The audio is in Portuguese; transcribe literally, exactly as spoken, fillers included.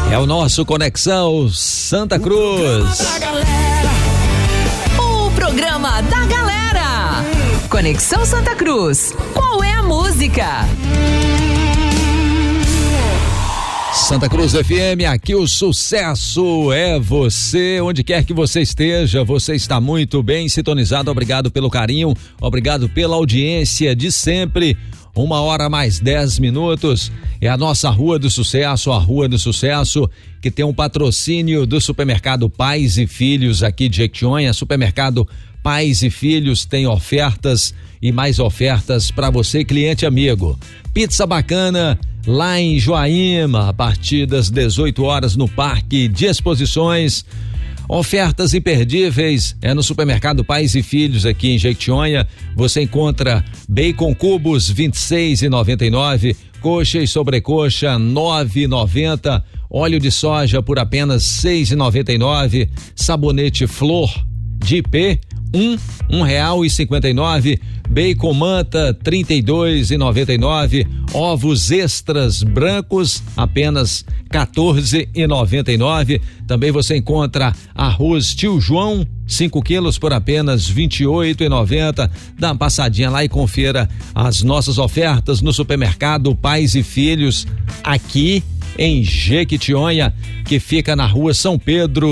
É o nosso Conexão Santa Cruz. O programa da galera. Conexão Santa Cruz. Qual é a música? Santa Cruz F M, aqui o sucesso é você, onde quer que você esteja, você está muito bem sintonizado, obrigado pelo carinho, obrigado pela audiência de sempre. Uma hora mais dez minutos, é a nossa Rua do Sucesso, a Rua do Sucesso, que tem um patrocínio do Supermercado Pais e Filhos aqui de Jequitinhonha. Supermercado Pais e Filhos tem ofertas e mais ofertas para você, cliente amigo. Pizza bacana lá em Joaíma, a partir das dezoito horas no Parque de Exposições. Ofertas imperdíveis é no Supermercado Pais e Filhos aqui em Jequitinhonha. Você encontra bacon cubos vinte e seis reais e noventa e nove centavos, coxa e sobrecoxa nove reais e noventa centavos, óleo de soja por apenas seis reais e noventa e nove centavos, sabonete Flor de I P um, um real e cinquenta e nove centavos, bacon manta trinta e dois reais e noventa e nove centavos, ovos extras brancos apenas quatorze reais e noventa e nove centavos. Também você encontra arroz Tio João cinco quilos por apenas vinte e oito reais e noventa centavos. Dá uma passadinha lá e confira as nossas ofertas no Supermercado Pais e Filhos aqui em Jequitinhonha, que fica na Rua São Pedro